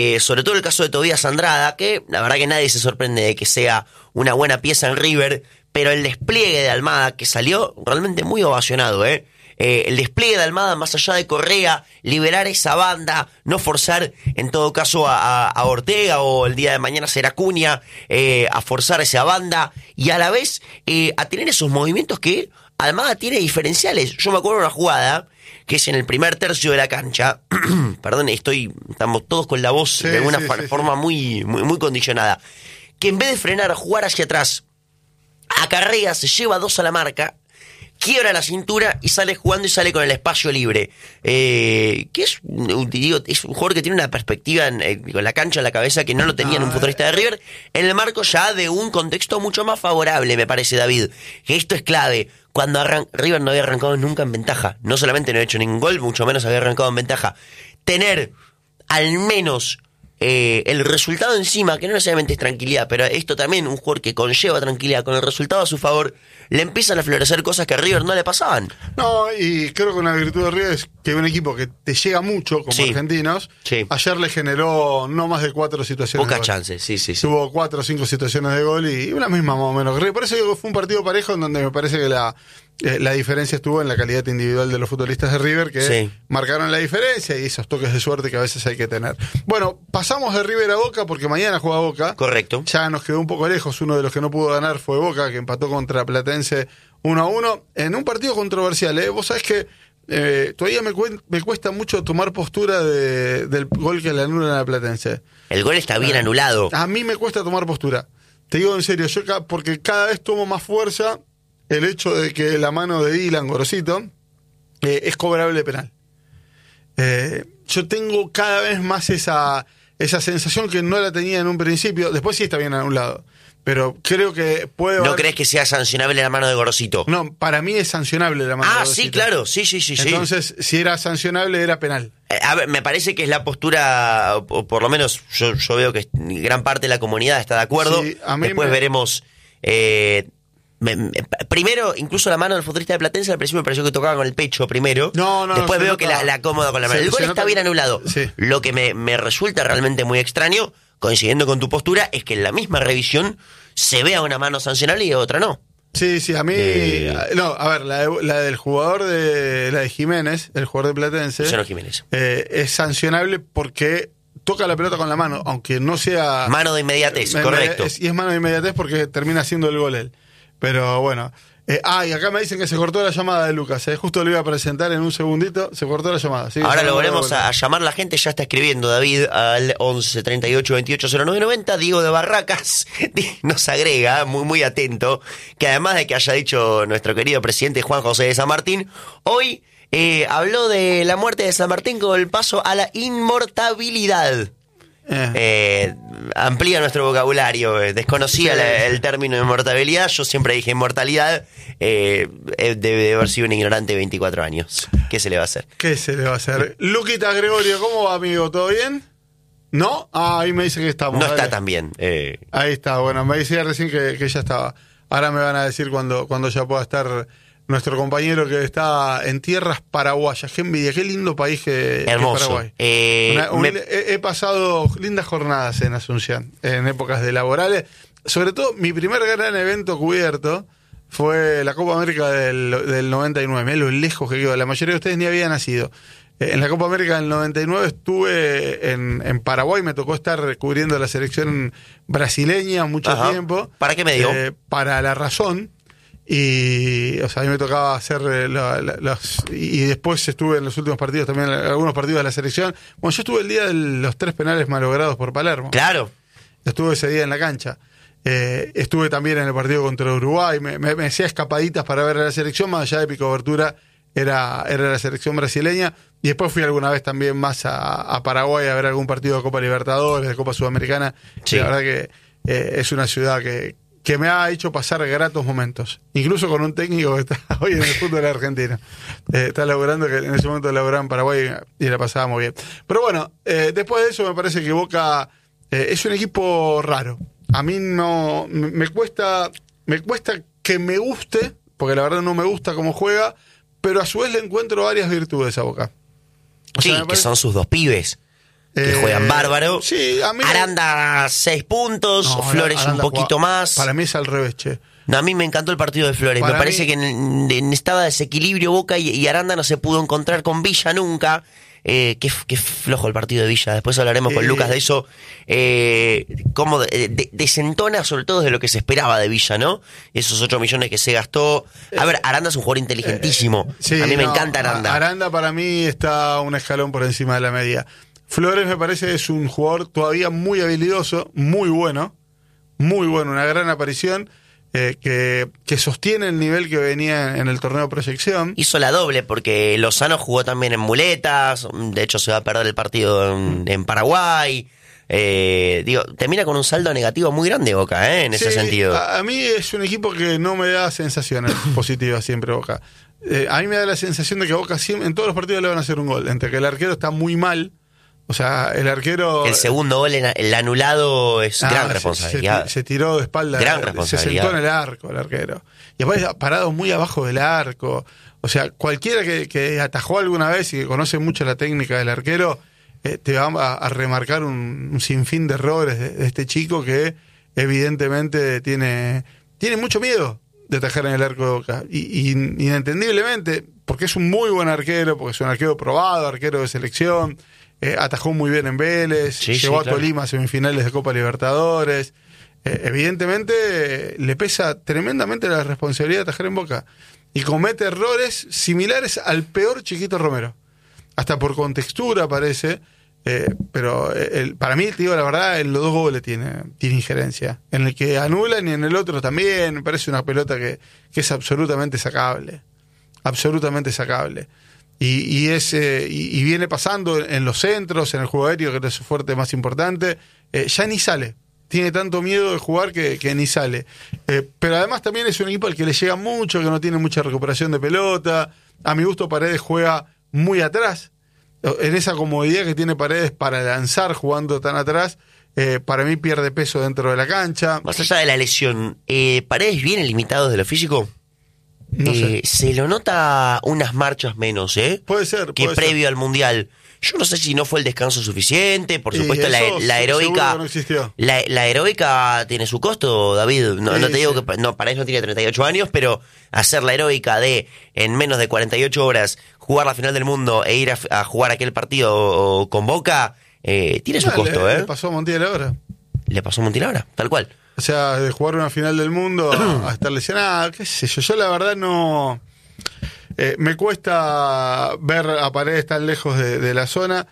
sobre todo el caso de Tobías Andrada, que la verdad que nadie se sorprende de que sea una buena pieza en River, pero el despliegue de Almada, que salió realmente muy ovacionado, el despliegue de Almada, más allá de Correa, liberar esa banda, no forzar en todo caso a Ortega o el día de mañana será Acuña, a forzar esa banda y a la vez a tener esos movimientos que Almada tiene diferenciales. Yo me acuerdo de una jugada que es en el primer tercio de la cancha, perdón, estamos todos con la voz de alguna forma muy condicionada, que en vez de frenar a jugar hacia atrás, acarrea, se lleva 2 a la marca, quiebra la cintura y sale jugando y sale con el espacio libre. Que es un jugador que tiene una perspectiva con la cancha en la cabeza que no lo tenía en un futbolista de River, en el marco ya de un contexto mucho más favorable, me parece, David. Que esto es clave. Cuando River no había arrancado nunca en ventaja. No solamente no había hecho ningún gol, mucho menos había arrancado en ventaja. Tener al menos el resultado encima, que no necesariamente es tranquilidad, pero esto también, un jugador que conlleva tranquilidad, con el resultado a su favor, le empiezan a florecer cosas que a River no le pasaban. No, y creo que una virtud de River es que un equipo que te llega mucho, como argentinos, ayer le generó no más de 4 situaciones pocas de gol. Chances, sí. Tuvo 4 o 5 situaciones de gol y una misma más o menos. Por eso digo que fue un partido parejo en donde me parece que la diferencia estuvo en la calidad individual de los futbolistas de River que marcaron la diferencia y esos toques de suerte que a veces hay que tener. Bueno, pasamos de River a Boca porque mañana juega Boca. Correcto. Ya nos quedó un poco lejos. Uno de los que no pudo ganar fue Boca, que empató contra Platense 1-1 en un partido controversial. Vos sabés que todavía me cuesta mucho tomar postura del gol que le anulan a Platense. El gol está bien anulado. A mí me cuesta tomar postura. Te digo en serio, porque cada vez tomo más fuerza el hecho de que la mano de Dylan Gorosito es cobrable penal. Yo tengo cada vez más esa sensación que no la tenía en un principio. Después sí está bien anulado, pero creo que puede... ¿No crees que sea sancionable la mano de Gorosito? No, para mí es sancionable la mano de Gorosito. Sí, claro, sí. Entonces, si era sancionable, era penal. A ver, me parece que es la postura, o por lo menos yo veo que gran parte de la comunidad está de acuerdo. Sí, después veremos... primero, incluso la mano del futbolista de Platense al principio me pareció que tocaba con el pecho primero. Después veo que la acomoda con la mano. El gol está bien anulado. Sí. Lo que me resulta realmente muy extraño, coincidiendo con tu postura, es que en la misma revisión se vea una mano sancionable y otra no. Sí, a mí... No, a ver, la del jugador la de Jiménez, el jugador de Platense... Luciano Jiménez. Es sancionable porque toca la pelota con la mano, aunque no sea... Mano de inmediatez, correcto. Y es mano de inmediatez porque termina siendo el gol él. Pero bueno. Y acá me dicen que se cortó la llamada de Lucas. Justo lo iba a presentar en un segundito. Se cortó la llamada. ¿Sí? Ahora lo volvemos a llamar. La gente ya está escribiendo, David, al 11 38 28 09 90. Diego de Barracas nos agrega, muy atento, que además de que haya dicho nuestro querido presidente Juan José de San Martín, hoy habló de la muerte de San Martín con el paso a la inmortabilidad. Amplía nuestro vocabulario. Desconocía el término de inmortalidad. Yo siempre dije inmortalidad. Debe haber sido un ignorante de 24 años. ¿Qué se le va a hacer? Luquita Gregorio, ¿cómo va, amigo? ¿Todo bien? ¿No? Ahí me dice que estamos. No está tan bien. Ahí está, bueno, me decía recién que ya estaba. Ahora me van a decir cuando ya pueda estar nuestro compañero que está en tierras paraguayas. Qué envidia, qué lindo país que hermoso. Que Paraguay. He pasado lindas jornadas en Asunción, en épocas de laborales. Sobre todo, mi primer gran evento cubierto fue la Copa América del 99. Mirá lo lejos que quedó. La mayoría de ustedes ni había nacido. En la Copa América del 99 estuve en Paraguay. Me tocó estar cubriendo la selección brasileña mucho tiempo. ¿Para qué medio? Para La Razón. Y, o sea, a mí me tocaba hacer y después estuve en los últimos partidos también, algunos partidos de la selección. Bueno, yo estuve el día de los 3 penales malogrados por Palermo. Claro. Estuve ese día en la cancha. Estuve también en el partido contra Uruguay. Me hacía escapaditas para ver a la selección, más allá de mi cobertura era la selección brasileña. Y después fui alguna vez también más a Paraguay a ver algún partido de Copa Libertadores, de Copa Sudamericana. Sí. La verdad que es una ciudad que me ha hecho pasar gratos momentos, incluso con un técnico que está hoy en el fútbol argentino. Está laburando, que en ese momento laburaba en Paraguay y la pasábamos bien. Pero bueno, después de eso me parece que Boca es un equipo raro. A mí no me cuesta que me guste, porque la verdad no me gusta cómo juega, pero a su vez le encuentro varias virtudes a Boca. O sea, que son sus 2 pibes. que juegan bárbaro. Sí, a mí Aranda 6 puntos, no, Flores Aranda un poquito más. Para mí es al revés, che. No, a mí me encantó el partido de Flores. Para me parece mí, que estaba desequilibrio Boca y Aranda no se pudo encontrar con Villa nunca. Qué flojo el partido de Villa. Después hablaremos con Lucas de eso. Cómo desentona sobre todo de lo que se esperaba de Villa, ¿no? Esos 8 millones que se gastó. A ver, Aranda es un jugador inteligentísimo. Sí, a mí me encanta Aranda. Aranda para mí está un escalón por encima de la media. Flores me parece que es un jugador todavía muy habilidoso, muy bueno, una gran aparición. Que sostiene el nivel que venía en el torneo de proyección. Hizo la doble porque Lozano jugó también en muletas, de hecho se va a perder el partido en Paraguay. Termina con un saldo negativo muy grande Boca, en ese sentido. A mí es un equipo que no me da sensaciones positivas siempre Boca. A mí me da la sensación de que Boca siempre, en todos los partidos le van a hacer un gol, entre que el arquero está muy mal. O sea, el arquero... El segundo gol, el anulado, es gran responsabilidad. Se tiró de espalda. Gran responsabilidad. Se sentó en el arco el arquero. Y después parado muy abajo del arco. O sea, cualquiera que atajó alguna vez y que conoce mucho la técnica del arquero, te va a remarcar un sinfín de errores de este chico que evidentemente tiene mucho miedo de atajar en el arco de Boca. Y inentendiblemente, porque es un muy buen arquero, porque es un arquero probado, arquero de selección... atajó muy bien en Vélez, llegó a Tolima a semifinales de Copa Libertadores. Evidentemente le pesa tremendamente la responsabilidad de atajar en Boca. Y comete errores similares al peor Chiquito Romero. Hasta por contextura parece. Pero para mí, te digo la verdad, en los 2 goles tiene injerencia. En el que anulan y en el otro también. Me parece una pelota que es absolutamente sacable. Absolutamente sacable. Y viene pasando en los centros, en el juego aéreo, que es su fuerte más importante. Ya ni sale. Tiene tanto miedo de jugar que ni sale. Pero además también es un equipo al que le llega mucho, que no tiene mucha recuperación de pelota. A mi gusto, Paredes juega muy atrás. En esa comodidad que tiene Paredes para lanzar jugando tan atrás, para mí pierde peso dentro de la cancha. Más allá de la lesión, ¿Paredes viene limitado de lo físico? No sé. Se lo nota unas marchas menos, Puede ser. que previo al Mundial. Yo no sé si no fue el descanso suficiente, por supuesto la heroica no existió. La heroica tiene su costo, David. No te digo que Paredes no tiene 38 años, pero hacer la heroica de en menos de 48 horas jugar la final del mundo e ir a jugar aquel partido con Boca, tiene su costo, Le pasó a Montiel ahora. Le pasó a Montiel ahora, tal cual. O sea, de jugar una final del mundo a estar lesionado, qué sé yo. Yo la verdad no... me cuesta ver a Paredes tan lejos de la zona.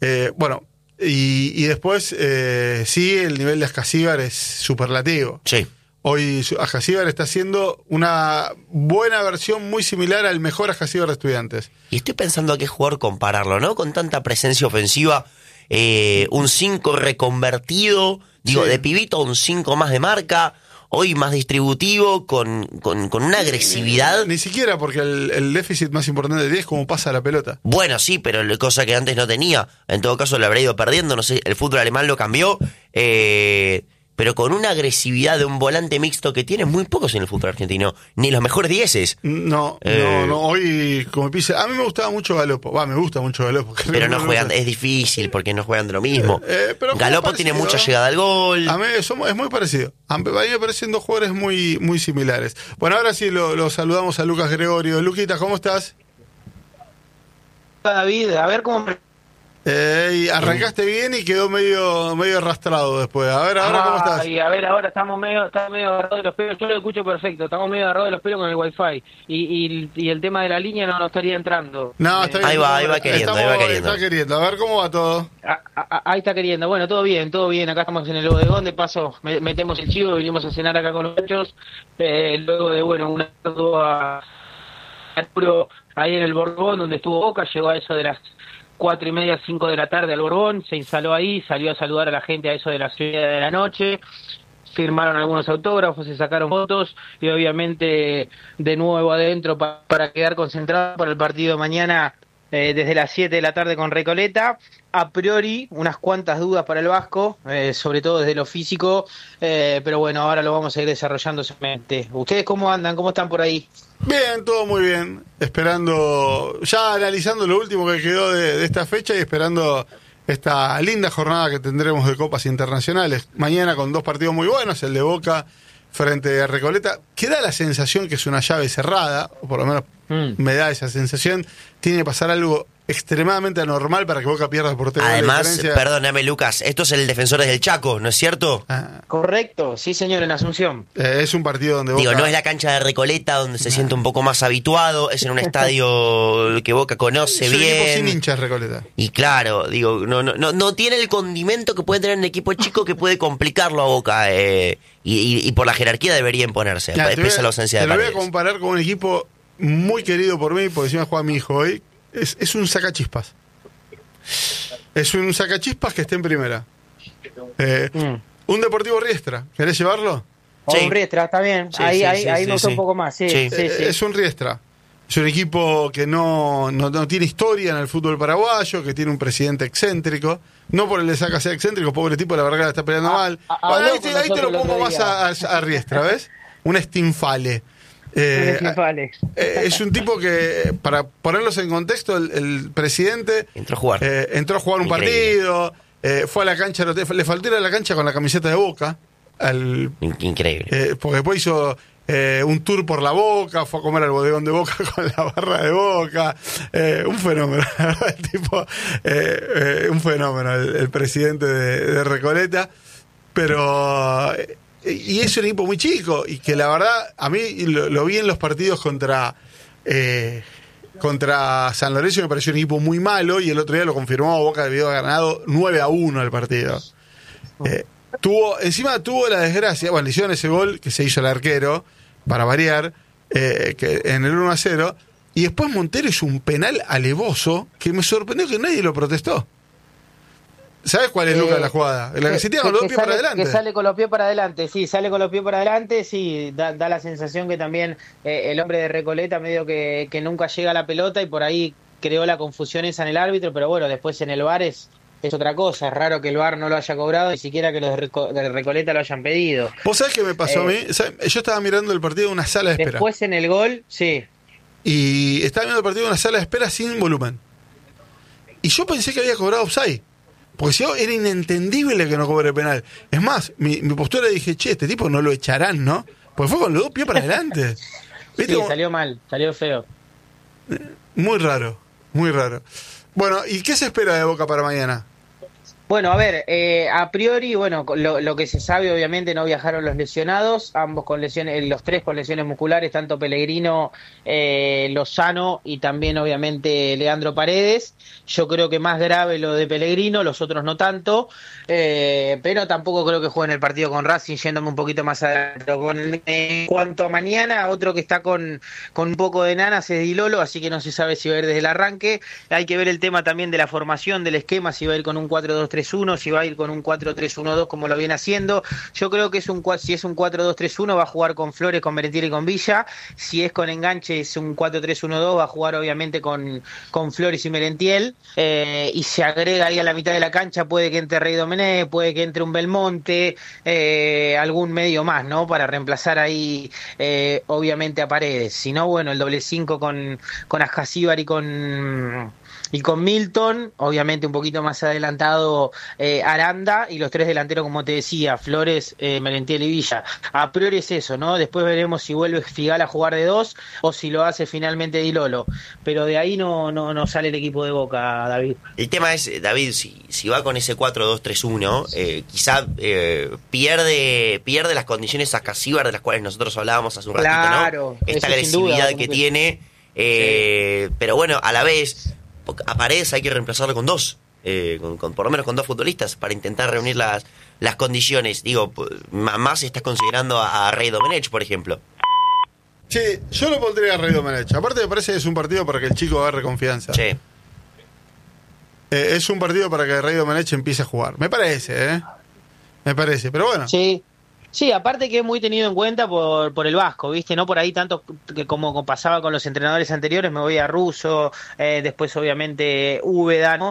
Y después, sí, el nivel de Ascasíbar es superlativo. Sí. Hoy Ascasíbar está haciendo una buena versión muy similar al mejor Ascasíbar de Estudiantes. Y estoy pensando a qué jugador compararlo, ¿no? Con tanta presencia ofensiva, un 5 reconvertido, de pibito, un 5 más de marca, hoy más distributivo, con una agresividad. Ni siquiera, porque el déficit más importante de 10 es cómo pasa la pelota. Bueno, sí, pero cosa que antes no tenía. En todo caso, lo habrá ido perdiendo. No sé, el fútbol alemán lo cambió. Pero con una agresividad de un volante mixto que tiene muy pocos en el fútbol argentino. Ni los mejores 10. No. Hoy, como pisa, a mí me gustaba mucho Galopo. Me gusta mucho Galopo. Pero no juegan, es difícil porque no juegan de lo mismo. Pero Galopo tiene mucha llegada al gol. A mí es muy parecido. A mí me parecen 2 jugadores muy, muy similares. Bueno, ahora sí lo saludamos a Lucas Gregorio. Luquita, ¿cómo estás? David, a ver cómo... Y arrancaste bien y quedó medio arrastrado después. A ver, ahora ¿cómo estás? Y a ver, ahora estamos medio agarrados de los pelos. Yo lo escucho perfecto. Estamos medio agarrados de los pelos con el Wi-Fi. Y el tema de la línea no estaría entrando. No, está bien. Ahí va queriendo. Está queriendo. A ver cómo va todo. Ahí está queriendo. Bueno, todo bien. Acá estamos en el bodegón. De paso, metemos el chivo. Vinimos a cenar acá con los muchachos. Luego de, un acuerdo ahí en el Borbón, donde estuvo Boca. Llegó a eso de las 4:30, 5 de la tarde al Borbón, se instaló ahí, salió a saludar a la gente a eso de las 9 de la noche, firmaron algunos autógrafos, se sacaron fotos y obviamente de nuevo adentro para quedar concentrado para el partido de mañana desde las 7 de la tarde con Recoleta. A priori, unas cuantas dudas para el Vasco, sobre todo desde lo físico, pero bueno, ahora lo vamos a ir desarrollando solamente. ¿Ustedes cómo andan? ¿Cómo están por ahí? Bien, todo muy bien. Esperando, ya analizando lo último que quedó de esta fecha y esperando esta linda jornada que tendremos de copas internacionales. Mañana con 2 partidos muy buenos, el de Boca frente a Recoleta, que da la sensación que es una llave cerrada, o por lo menos me da esa sensación. Tiene que pasar algo extremadamente anormal para que Boca pierda por 3 goles de Además, diferencia. perdóname Lucas, esto es el Defensores del Chaco, ¿no es cierto? Correcto, sí señor, en Asunción. Es un partido donde Boca... Digo, no es la cancha de Recoleta donde se siente un poco más habituado, es en un estadio que Boca conoce es un equipo sin bien. hinchas Recoleta. Y claro, digo, no tiene el condimento que puede tener un equipo chico que puede complicarlo a Boca, y por la jerarquía debería imponerse, Ya, pese a la ausencia de te lo voy a Paredes. comparar con un equipo muy querido por mí, porque encima juega mi hijo hoy. Es un sacachispas. Es un sacachispas que esté en primera. Un Deportivo Riestra. ¿Querés llevarlo? Sí. Un Riestra, está bien. Sí, ahí sí, ahí sí, me gustó sí. un poco más, sí. Sí. Sí, sí. Es un Riestra. Es un equipo que no tiene historia en el fútbol paraguayo, que tiene un presidente excéntrico. No por el de Saca sea excéntrico, pobre tipo, la verdad que la está peleando mal. Bueno, habló ahí con te lo nosotros el pongo otro más día. a Riestra, ¿ves? Un estinfale. Vale. Es un tipo que, para ponerlos en contexto, el presidente Entró a jugar. entró a jugar un Increíble. partido, fue a la cancha, le faltó ir a la cancha con la camiseta de Boca, Increíble. porque después hizo un tour por la Boca, fue a comer al bodegón de Boca con la barra de Boca, un fenómeno, el tipo, un fenómeno, el presidente de Recoleta, pero... Y es un equipo muy chico y que la verdad a mí lo vi en los partidos contra San Lorenzo, me pareció un equipo muy malo y el otro día lo confirmó, Boca debió haber ganado 9-1 el partido. Encima tuvo la desgracia, bueno, le hicieron ese gol que se hizo el arquero, para variar, que en el 1-0, y después Montero hizo un penal alevoso que me sorprendió que nadie lo protestó. ¿Sabes cuál es, Lucas, la jugada? La que se tira con los pies para adelante. Que sale con los pies para adelante, sí, sale con los pies para adelante, sí, da la sensación que también el hombre de Recoleta medio que nunca llega a la pelota y por ahí creó la confusión esa en el árbitro, pero bueno, después en el VAR es otra cosa, es raro que el VAR no lo haya cobrado, ni siquiera que los de Recoleta lo hayan pedido. ¿Vos sabés qué me pasó a mí? Yo estaba mirando el partido en una sala de espera. Después en el gol, sí. Y estaba viendo el partido en una sala de espera sin volumen. Y yo pensé que había cobrado offside. Porque si no, era inentendible que no cobre penal. Es más, mi postura dije, che, este tipo no lo echarán, ¿no? Porque fue con los 2 pies para adelante. ¿Viste? Sí, salió mal, salió feo. Muy raro, muy raro. Bueno, ¿y qué se espera de Boca para mañana? Bueno, a ver, a priori, bueno, lo que se sabe, obviamente no viajaron los lesionados, ambos con lesiones, los 3 con lesiones musculares, tanto Pellegrino, Lozano y también obviamente Leandro Paredes. Yo creo que más grave lo de Pellegrino, los otros no tanto, pero tampoco creo que jueguen el partido con Racing, yéndome un poquito más adelante. En cuanto a mañana, otro que está con un poco de nanas es Di Lolo, así que no se sabe si va a ir desde el arranque. Hay que ver el tema también de la formación, del esquema, si va a ir con un 4-2-3-1, si va a ir con un 4-3-1-2 como lo viene haciendo. Yo creo que si es un 4-2-3-1 va a jugar con Flores, con Merentiel y con Villa. Si es con enganche es un 4-3-1-2, va a jugar obviamente con Flores y Merentiel. Y se agrega ahí a la mitad de la cancha, puede que entre Rey Domenech, puede que entre un Belmonte, algún medio más, ¿no? Para reemplazar ahí obviamente a Paredes. Si no, bueno, el doble 5 con Ascasíbar y con Milton, obviamente un poquito más adelantado Aranda, y los 3 delanteros, como te decía, Flores, Merentiel y Villa. A priori es eso, ¿no? Después veremos si vuelve Figal a jugar de 2 o si lo hace finalmente Di Lolo. Pero de ahí no sale el equipo de Boca, David. El tema es, David, si va con ese 4-2-3-1, quizá pierde las condiciones a Casíbar de las cuales nosotros hablábamos hace un ratito, Claro, ¿no? Esta eso sin duda, agresividad como que que- tiene, pero bueno, a la vez, a Paredes hay que reemplazarlo con 2, por lo menos con 2 futbolistas, para intentar reunir las condiciones. Digo, más si estás considerando a Rey Domenech, por ejemplo. Sí, yo lo pondría a Rey Domenech. Aparte me parece que es un partido para que el chico agarre confianza. Sí. Es un partido para que Rey Domenech empiece a jugar. Me parece, Me parece, pero bueno. Sí, aparte que es muy tenido en cuenta por el Vasco, ¿viste? No por ahí tanto que como pasaba con los entrenadores anteriores, me voy a Russo, después obviamente Úbeda, ¿no?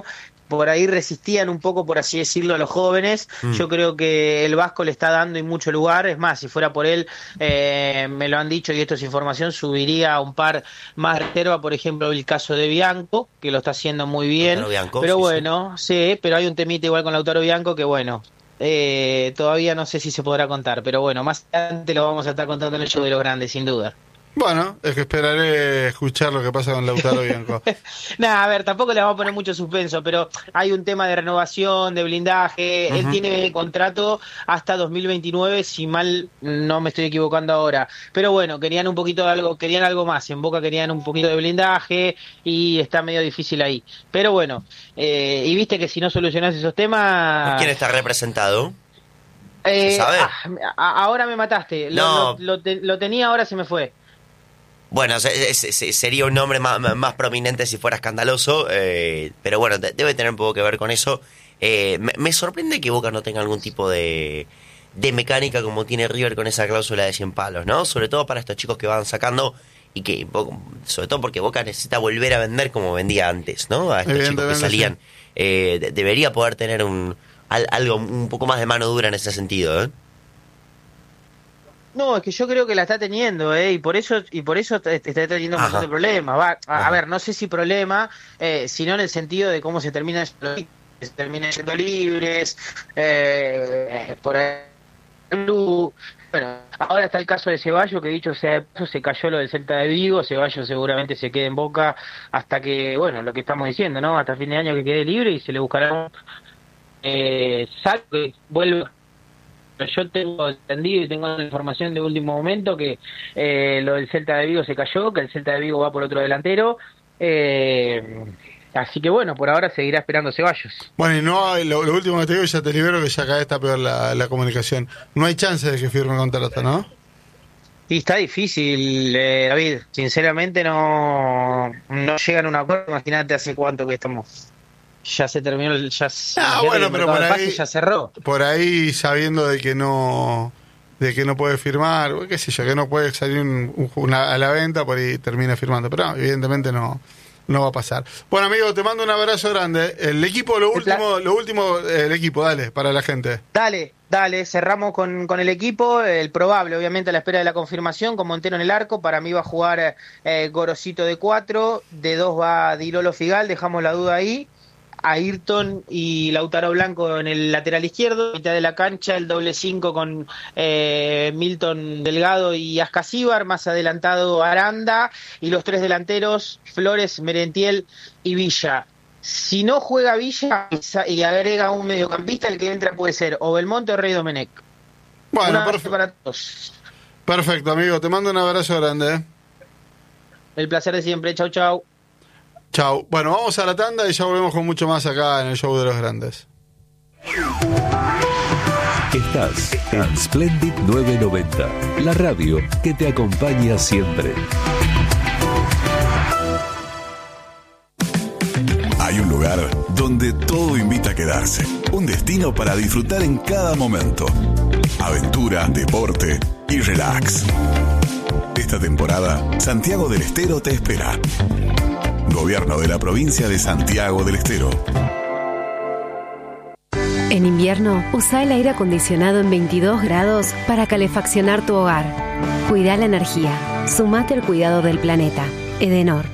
por ahí resistían un poco, por así decirlo, a los jóvenes. Yo creo que el Vasco le está dando y mucho lugar. Es más, si fuera por él, me lo han dicho y esto es información, subiría a un par más de reserva, por ejemplo, el caso de Bianco, que lo está haciendo muy bien. Bianco, pero sí, bueno, sí, pero hay un temita igual con Lautaro Bianco que bueno, todavía no sé si se podrá contar, pero bueno, más adelante lo vamos a estar contando en el show de los grandes, sin duda. Bueno, es que esperaré escuchar lo que pasa con Lautaro Bianco. Nada, a ver, tampoco le vamos a poner mucho suspenso, pero hay un tema de renovación, de blindaje. Él tiene contrato hasta 2029, si mal no me estoy equivocando ahora. Pero bueno, querían un poquito de algo, querían algo más. En Boca querían un poquito de blindaje y está medio difícil ahí. Pero bueno, y viste que si no solucionás esos temas... ¿Quién está representado? ¿Se sabe? Ahora me mataste. No. Lo tenía, ahora se me fue. Bueno, sería un nombre más prominente si fuera escandaloso, pero bueno, debe tener un poco que ver con eso. Me sorprende que Boca no tenga algún tipo de mecánica como tiene River con esa cláusula de 100 palos, ¿no? Sobre todo para estos chicos que van sacando y que, sobre todo porque Boca necesita volver a vender como vendía antes, ¿no? A estos chicos que salían. Sí. Debería poder tener algo un poco más de mano dura en ese sentido, ¿eh? No, es que yo creo que la está teniendo, y por eso está teniendo un montón de problemas. A ver, no sé si problema, sino en el sentido de cómo se terminan siendo libres, por ejemplo. Bueno, ahora está el caso de Ceballos, que dicho sea de paso, se cayó lo del Celta de Vigo. Ceballos seguramente se quede en Boca hasta que, bueno, lo que estamos diciendo, ¿no? Hasta fin de año que quede libre y se le buscará salvo que vuelva. Yo tengo entendido y tengo la información de último momento que lo del Celta de Vigo se cayó, que el Celta de Vigo va por otro delantero. Así que bueno, por ahora seguirá esperando Ceballos. Bueno, y no, lo último que te digo, ya te libero, que ya acá está peor la comunicación. No hay chance de que firme contrato, ¿no? Y está difícil, David. Sinceramente no llegan a un acuerdo. Imagínate hace cuánto que estamos... Ya se terminó, bueno, pero por ahí ya cerró. Por ahí sabiendo de que no puede firmar, qué sé yo, que no puede salir a la venta, por ahí termina firmando, pero no, evidentemente no va a pasar. Bueno, amigo, te mando un abrazo grande. El equipo, lo último, el equipo, dale, para la gente. Dale, cerramos con el equipo, el probable, obviamente a la espera de la confirmación, con Montero en el arco. Para mí va a jugar Gorosito de 4, de 2 va Dilolo Figal, dejamos la duda ahí. Ayrton y Lautaro Blanco en el lateral izquierdo, mitad de la cancha, el doble 5 con Milton Delgado y Ascasíbar, más adelantado Aranda, y los 3 delanteros, Flores, Merentiel y Villa. Si no juega Villa y agrega un mediocampista, el que entra puede ser o Belmonte o Rey Domenech. Bueno, para todos. Perfecto, amigo, te mando un abrazo grande. El placer de siempre, chau. Chau. Bueno, vamos a la tanda y ya volvemos con mucho más acá en el show de los grandes. Estás en Splendid 990, la radio que te acompaña siempre. Hay un lugar donde todo invita a quedarse. Un destino para disfrutar en cada momento. Aventura, deporte y relax. Esta temporada, Santiago del Estero te espera. Gobierno de la provincia de Santiago del Estero. En invierno, usa el aire acondicionado en 22 grados para calefaccionar tu hogar. Cuida la energía. Sumate al cuidado del planeta. Edenor.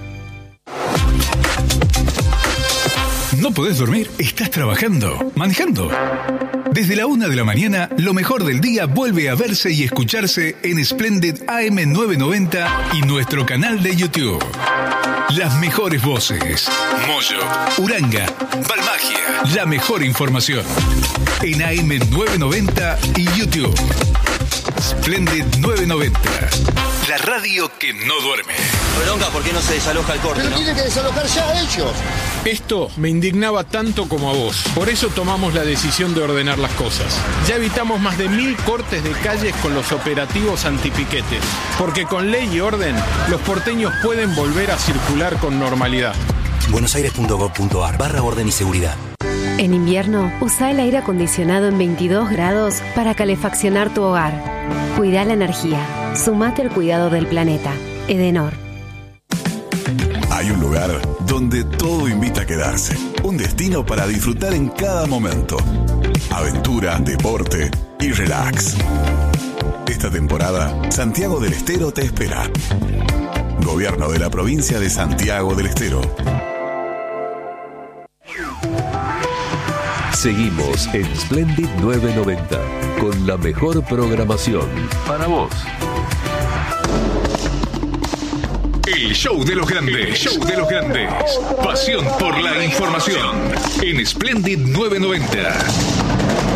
¿No podés dormir? ¿Estás trabajando? ¿Manejando? Desde la 1 de la mañana, lo mejor del día vuelve a verse y escucharse en Splendid AM990 y nuestro canal de YouTube. Las mejores voces. Moyo, Uranga, Balmagia. La mejor información. En AM990 y YouTube. Splendid 990. La radio que no duerme. Bronca, ¿por qué no se desaloja el corte? Pero tiene que desalojar ya ellos. Esto me indignaba tanto como a vos. Por eso tomamos la decisión de ordenar las cosas. Ya evitamos más de 1000 cortes de calles con los operativos antipiquetes. Porque con ley y orden, los porteños pueden volver a circular con normalidad. buenosaires.gov.ar/orden y seguridad. En invierno, usa el aire acondicionado en 22 grados para calefaccionar tu hogar. Cuida la energía. Sumate al cuidado del planeta. Edenor. Hay un lugar donde todo invita a quedarse. Un destino para disfrutar en cada momento. Aventura, deporte y relax. Esta temporada, Santiago del Estero te espera. Gobierno de la provincia de Santiago del Estero. Seguimos en Splendid 990 con la mejor programación para vos. El show de los grandes, show de los grandes. Pasión por la información en Splendid 990.